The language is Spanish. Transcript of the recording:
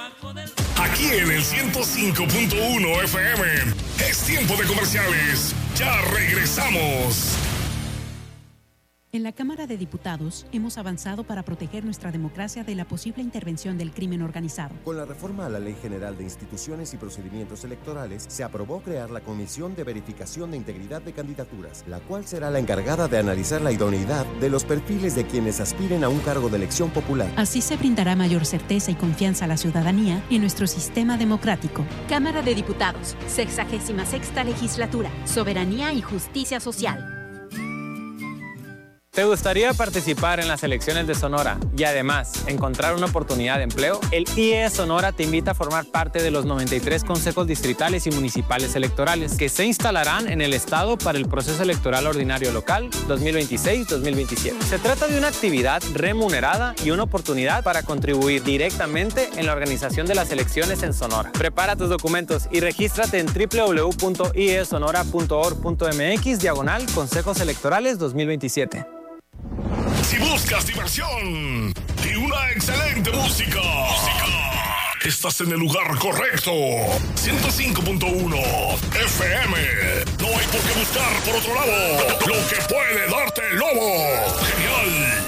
Aquí en el 105.1 FM. Es tiempo de comerciales. Ya regresamos. En la Cámara de Diputados hemos avanzado para proteger nuestra democracia de la posible intervención del crimen organizado. Con la reforma a la Ley General de Instituciones y Procedimientos Electorales, se aprobó crear la Comisión de Verificación de Integridad de Candidaturas, la cual será la encargada de analizar la idoneidad de los perfiles de quienes aspiren a un cargo de elección popular. Así se brindará mayor certeza y confianza a la ciudadanía en nuestro sistema democrático. Cámara de Diputados, 66ª Legislatura, Soberanía y Justicia Social. ¿Te gustaría participar en las elecciones de Sonora y además encontrar una oportunidad de empleo? El IE Sonora te invita a formar parte de los 93 consejos distritales y municipales electorales que se instalarán en el estado para el proceso electoral ordinario local 2026-2027. Se trata de una actividad remunerada y una oportunidad para contribuir directamente en la organización de las elecciones en Sonora. Prepara tus documentos y regístrate en www.iesonora.org.mx/consejos electorales 2027. Si buscas diversión y una excelente música, estás en el lugar correcto. 105.1 FM. No hay por qué buscar por otro lado lo que puede darte el lobo. Genial.